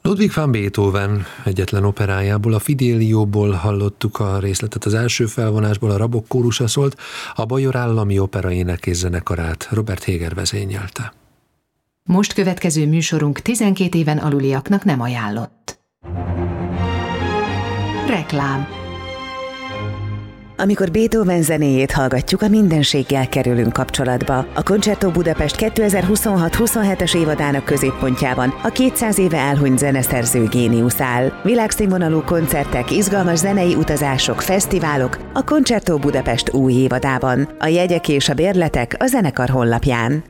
Ludwig van Beethoven egyetlen operájából, a Fidelióból hallottuk a részletet. Az első felvonásból a Rabok kórusa szólt, a Bajor Állami Opera Énekes Zenekarát Robert Héger vezényelte. Most következő műsorunk 12 éven aluliaknak nem ajánlott. Reklám. Amikor Beethoven zenéjét hallgatjuk, a mindenséggel kerülünk kapcsolatba. A Concerto Budapest 2026-27-es évadának középpontjában a 200 éve elhunyt zeneszerző géniusz áll. Világszínvonalú koncertek, izgalmas zenei utazások, fesztiválok a Concerto Budapest új évadában. A jegyek és a bérletek a zenekar honlapján.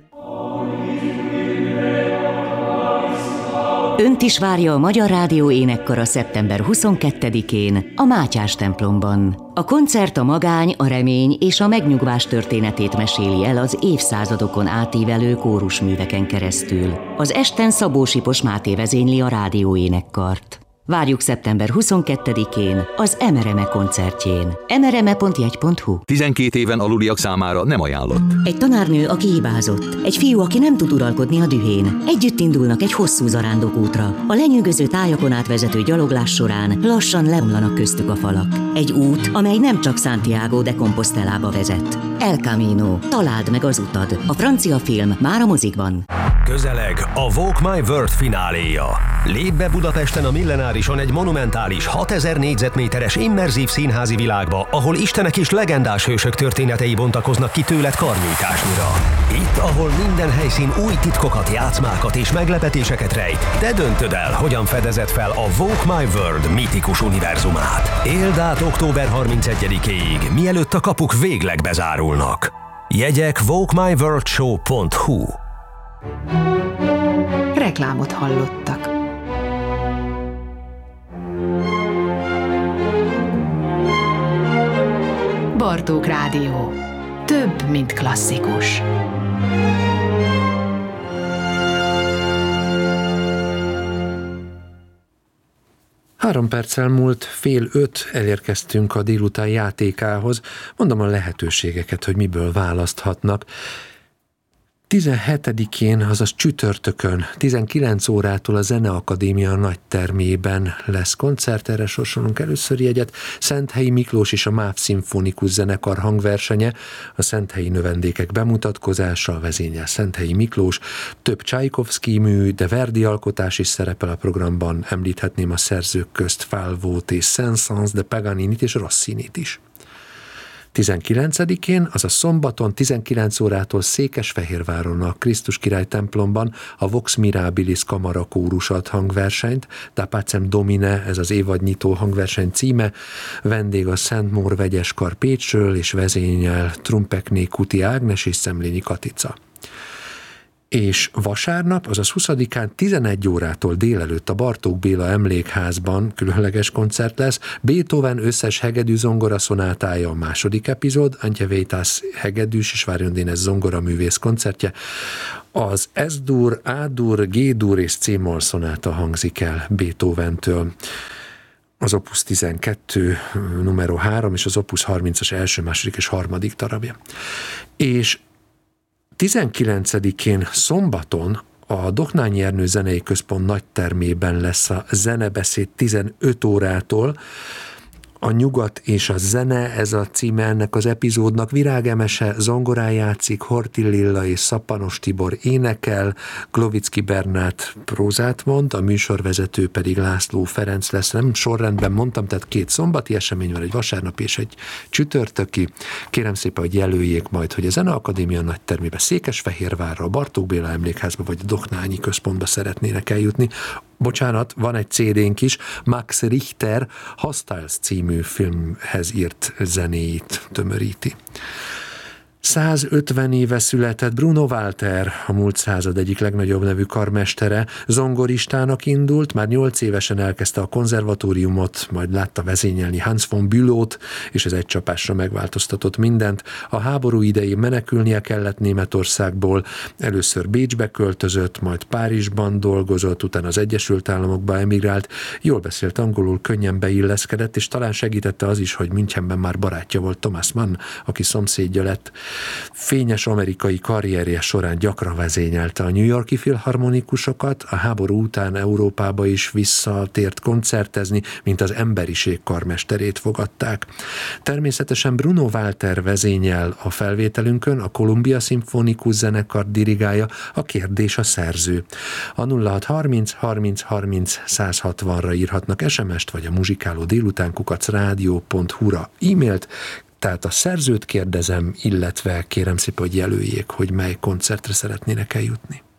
Önt is várja a Magyar Rádió énekkara szeptember 22-én a Mátyás templomban. A koncert a magány, a remény és a megnyugvás történetét meséli el az évszázadokon átívelő kórusműveken keresztül. Az esten Szabó Sipos Máté vezényli a rádió énekkart. Várjuk szeptember 22-én az Emereme koncertjén. emereme.jegy.hu. 12 éven aluliak számára nem ajánlott. Egy tanárnő, aki hibázott. Egy fiú, aki nem tud uralkodni a dühén. Együtt indulnak egy hosszú zarándokútra. A lenyűgöző tájakon átvezető gyaloglás során lassan leomlanak köztük a falak. Egy út, amely nem csak Santiago de Compostelába vezet. El Camino. Találd meg az utad. A francia film már a mozikban. Közeleg a Walk My World fináléja. Lép be Budapesten a Millenárison egy monumentális 6000 négyzetméteres immerzív színházi világba, ahol istenek és legendás hősök történetei bontakoznak ki tőled karnyújtásnyira. Itt, ahol minden helyszín új titkokat, játszmákat és meglepetéseket rejt, te döntöd el, hogyan fedezed fel a Walk My World mítikus univerzumát. Éld át október 31-éig, mielőtt a kapuk végleg bezárulnak. Jegyek walkmyworldshow.hu. Reklámot hallottak. Bartók Rádió. Több, mint klasszikus. Három perccel múlt 4:30, elérkeztünk a délután játékához. Mondom a lehetőségeket, hogy miből választhatnak. 17-én, azaz csütörtökön, 19 órától a Zeneakadémia nagytermében lesz koncert, erre sorsolunk először jegyet. Szenthelyi Miklós és a MÁV Szimfonikus Zenekar hangversenye, a szenthelyi növendékek bemutatkozása, vezényel Szenthelyi Miklós. Több Csajkovszky mű, de Verdi alkotás is szerepel a programban, említhetném a szerzők közt Falvót és Saint-Saëns, de Paganinit és Rossinit is. 19-én, azaz szombaton 19 órától Székesfehérváron a Krisztus Király templomban a Vox Mirabilis Kamara kórus ad hangversenyt, Da Pacem Domine, ez az évadnyitó hangverseny címe, vendég a Szent Mór Vegyeskar Pécsről, és vezényel Trumpekné Kuti Ágnes és Szemlényi Katica. És vasárnap, azaz 20-án 11 órától délelőtt a Bartók Béla Emlékházban különleges koncert lesz. Beethoven összes hegedű zongora szonátája a második epizód, Antje Vétász hegedűs és Várjondénes zongoraművész koncertje. Az S-dur, A-dur, G-dur és C-moll szonáta hangzik el Beethoventől. Az Opus 12 numero 3 és az Opus 30-as első, második és harmadik darabja. És 19-én szombaton a Doknányi Ernő Zenei Központ nagytermében lesz a zenebeszéd 15 órától. A Nyugat és a zene, ez a címe ennek az epizódnak. Virág Emese zongorán játszik, Horthy Lilla és Szappanos Tibor énekel, Glovicki Bernát prózát mond, a műsorvezető pedig László Ferenc lesz. Nem sorrendben mondtam, tehát 2 szombati esemény van, egy vasárnap és egy csütörtöki. Kérem szépen, hogy jelöljék majd, hogy a Zeneakadémia nagytermébe, Székesfehérvárra, a Bartók Béla Emlékházba vagy a Doknányi Központba szeretnének eljutni. Bocsánat, van egy CD-nk is, Max Richter Hostiles című filmhez írt zenéit tömöríti. 150 éve született Bruno Walter, a múlt század egyik legnagyobb nevű karmestere, zongoristának indult, már 8 évesen elkezdte a konzervatóriumot, majd látta vezényelni Hans von Bülowt, és ez egy csapásra megváltoztatott mindent. A háború idején menekülnie kellett Németországból, először Bécsbe költözött, majd Párizsban dolgozott, utána az Egyesült Államokba emigrált, jól beszélt angolul, könnyen beilleszkedett, és talán segítette az is, hogy Münchenben már barátja volt Thomas Mann, aki szomszédja lett. Fényes amerikai karrierje során gyakran vezényelte a New York-i filharmonikusokat, a háború után Európába is visszatért koncertezni, mint az emberiség karmesterét fogadták. Természetesen Bruno Walter vezényel a felvételünkön, a Columbia Szimfonikus Zenekar dirigálja, a kérdés a szerző. A 0630 30 30 160-ra írhatnak SMS-t, vagy a muzsikálódélután@radio.hu-ra e-mailt, tehát a szerzőt kérdezem, illetve kérem szépen, hogy jelöljék, hogy mely koncertre szeretnének eljutni.